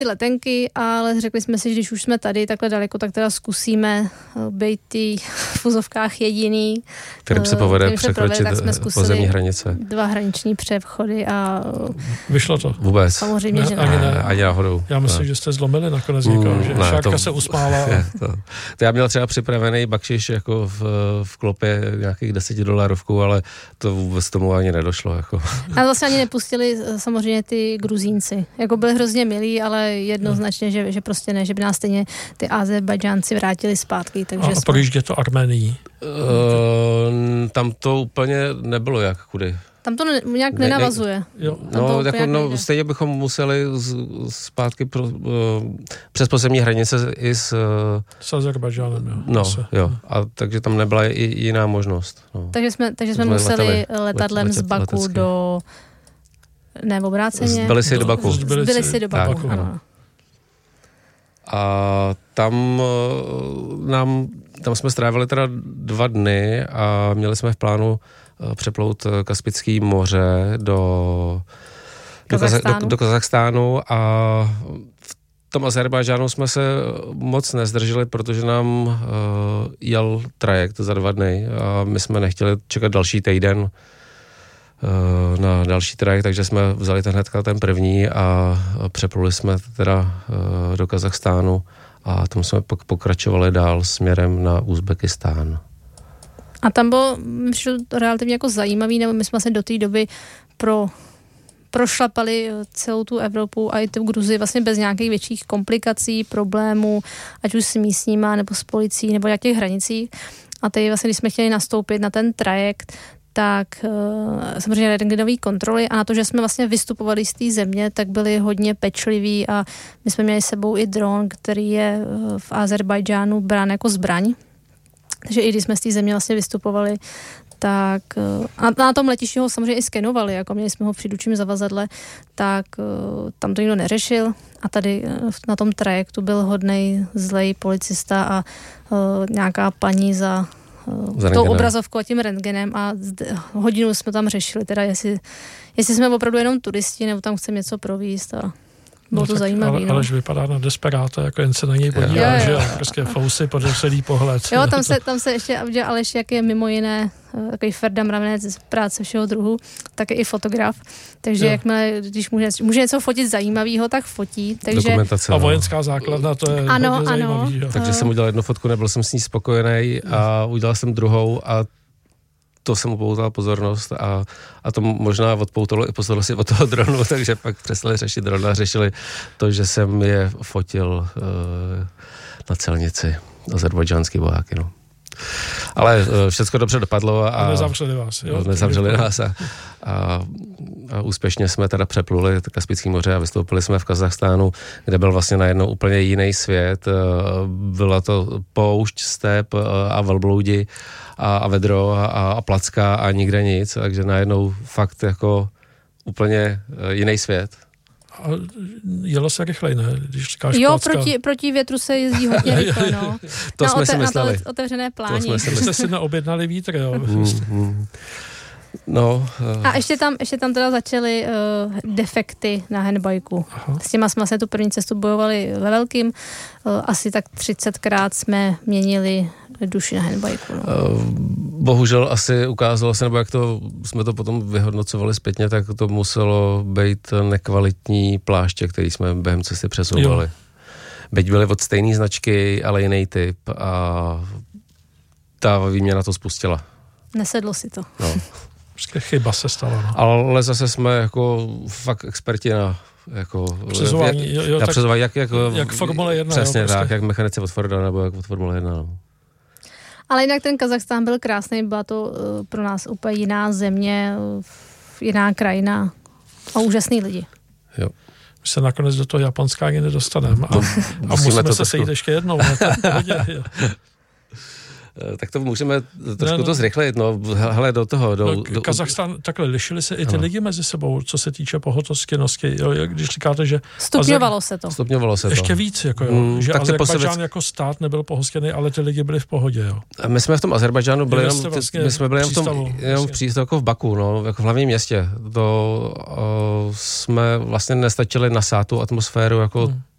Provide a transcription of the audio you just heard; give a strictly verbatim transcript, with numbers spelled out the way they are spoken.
ty letenky, ale řekli jsme si, že když už jsme tady takhle daleko, tak teda zkusíme být ty v uzovkách jediný. Kterým se povede překročit pozemní hranice. Dva hraniční přechody a... Vyšlo to? Vůbec. Samozřejmě, ne, že ani ne. ne. Ani náhodou. Já myslím, ne. že jste zlomili nakonec někoho, že ne, Šárka to, se usmála. Je, to, to já měl třeba připravený bakšiš jako v, v klopě nějakých deseti dolarovků, ale to vůbec tomu ani nedošlo. Jako. A vlastně ani nepustili samozřejmě ty Gruzínci. Jako byli hrozně milí, ale jednoznačně, že, že prostě ne, že by nás stejně ty Azerbajdžánci vrátili zpátky. Takže a, a projíždě to Arménií? Uh, tam to úplně nebylo jak kudy. Tam to ne, nějak ne, nenavazuje. Jo. No, jako, no stejně bychom museli z, zpátky pro, uh, přes pozemní hranice i s... Uh, s Azerbajdžánem, jo. No, jo. A takže tam nebyla i jiná možnost. No. Takže jsme, takže jsme, jsme museli letali, letadlem let, z Baku letecky. do... Ne, v obráceně. Z Tbilisi do Baku. Z Tbilisi do Baku, tak, ano. A tam nám, tam jsme strávili teda dva dny a měli jsme v plánu přeplout Kaspické moře do, do, Kazachstánu. do, do Kazachstánu a v tom Azerbajdžánu jsme se moc nezdrželi, protože nám uh, jel trajekt za dva dny a my jsme nechtěli čekat další týden uh, na další trajekt, takže jsme vzali ten hnedka ten první a přepluli jsme teda uh, do Kazachstánu a tam jsme pak pokračovali dál směrem na Uzbekistán. A tam bylo, přišlo to relativně jako zajímavý, nebo my jsme se do té doby pro, prošlapali celou tu Evropu a i tu Gruzii vlastně bez nějakých větších komplikací, problémů, ať už s místníma, nebo s policií, nebo na těch hranicích. A teď vlastně, když jsme chtěli nastoupit na ten trajekt, tak uh, samozřejmě rentgenové kontroly a na to, že jsme vlastně vystupovali z té země, tak byli hodně pečliví a my jsme měli s sebou i dron, který je v Azerbajdžánu brán jako zbraň. Takže i když jsme z té země vlastně vystupovali, tak a na tom letišti ho samozřejmě i skenovali, jako měli jsme ho při dučím zavazadle, tak tam to nikdo neřešil a tady na tom trajektu byl hodnej zlej policista a uh, nějaká paní za, uh, za tou obrazovkou a tím rentgenem a zde, hodinu jsme tam řešili, teda jestli, jestli jsme opravdu jenom turisti, nebo tam chceme něco províst a bylo no, to zajímavé. Ale, no. Alež vypadá na desperáta, jako jen se na něj podívá, že prostě fousy, podevřelý pohled. Jo, tam se, tam se ještě, že Aleš, jak je mimo jiné takový Ferda Mravenec z práce všeho druhu, tak je i fotograf. Takže jo. Jakmile, když může, může něco fotit zajímavého, tak fotí. Takže... Dokumentace. A vojenská základna, to je ano, hodně ano. zajímavý. Jo. Takže jsem udělal jednu fotku, nebyl jsem s ní spokojený a udělal jsem druhou a to jsem upoutal pozornost a, a to možná odpoutalo i pozornost od toho dronu, takže pak přestali řešit dron a řešili to, že jsem je fotil uh, na celnici, azerbajdžánský vojáky, no. Ale uh, všechno dobře dopadlo a, a nezavřeli vás, jo? Nezavřeli nás a, a, a úspěšně jsme teda přepluli Kaspické moře a vystoupili jsme v Kazachstánu, kde byl vlastně najednou úplně jiný svět. Byla to poušť, step a velbloudi a, a vedro a, a placka a nikde nic, takže najednou fakt jako úplně jiný svět. A jelo se rychleji, ne? Když říkáš jo, placka. proti, proti větru se jezdí hodně rychle, no. To na jsme ote, si mysleli. Na to otevřené plání. To jsme jste si neobjednali vítr, jo? Mm, mm. No. Uh... A ještě tam, ještě tam teda začaly uh, defekty na handbajku. Aha. S těma jsme vlastně tu první cestu bojovali ve velkým. Uh, asi tak třicetkrát jsme měnili duši na handbajku. No. Uh, bohužel asi ukázalo se, nebo jak to jsme to potom vyhodnocovali zpětně, tak to muselo být nekvalitní pláště, který jsme během cesty přesouvali. Jo. Byť byly od stejné značky, ale jiný typ a ta výměna to spustila. Nesedlo si to. No. Chyba se stala. No. Ale zase jsme jako fakt experti na jako přezování, jak, jo, na tak, přezování, jak, jako, jak Formule jedna. Přesně jo, tak, prostě. Jak mechanici od Forda nebo jak od Formule jedna. No. Ale jinak ten Kazachstán byl krásný, byla to uh, pro nás úplně jiná země, uh, jiná krajina a úžasný lidi. Jo. My se nakonec do toho Japonska ani nedostaneme. A, no, a musíme se sejít ještě jednou. Tak to můžeme trošku no, no. to zrychlit, no, hele, do toho. Do, no, do, Kazachstán, takhle, lišili se i ty no. lidi mezi sebou, co se týče pohotosti, nosky, jo, když říkáte, že... Stupňovalo Azek, se to. Stupňovalo se to. Ještě víc, jako jo, mm, že Azerbajdžán jako stát nebyl pohostěný, ale ty lidi byli v pohodě, jo. A my jsme v tom Azerbajdžánu byli jenom, vlastně my jsme byli jenom v tom, jenom v přístavu, jako v Baku, no, jako v hlavním městě. To uh, jsme vlastně nestačili nasát tu atmosféru, jako hmm.